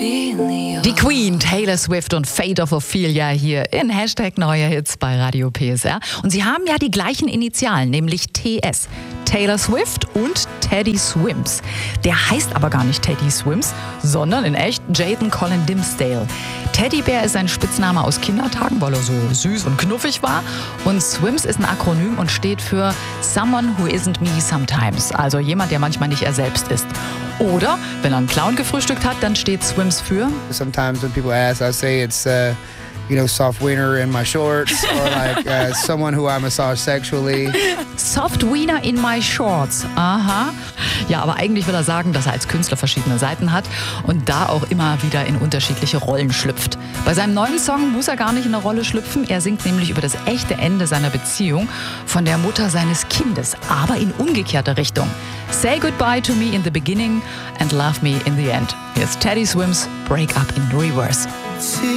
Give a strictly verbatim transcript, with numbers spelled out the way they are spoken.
Die Queen, Taylor Swift und Fate of Ophelia hier in Hashtag Neue Hits bei Radio P S R. Und sie haben ja die gleichen Initialen, nämlich T S. Taylor Swift und Teddy Swims. Der heißt aber gar nicht Teddy Swims, sondern in echt Jayden Colin Dimsdale. Teddybär ist ein Spitzname aus Kindertagen, weil er so süß und knuffig war. Und Swims ist ein Akronym und steht für Someone Who Isn't Me Sometimes. Also jemand, der manchmal nicht er selbst ist. Oder, wenn er einen Clown gefrühstückt hat, dann steht Swims für... Sometimes when people ask, I say it's, uh, you know, soft wiener in my shorts or like uh, someone who I massage sexually. Soft wiener in my shorts. Aha. Ja, aber eigentlich will er sagen, dass er als Künstler verschiedene Seiten hat und da auch immer wieder in unterschiedliche Rollen schlüpft. Bei seinem neuen Song muss er gar nicht in eine Rolle schlüpfen. Er singt nämlich über das echte Ende seiner Beziehung von der Mutter seines Kindes, aber in umgekehrter Richtung. Say goodbye to me in the beginning and love me in the end. Hier ist Teddy Swims Break Up in Reverse.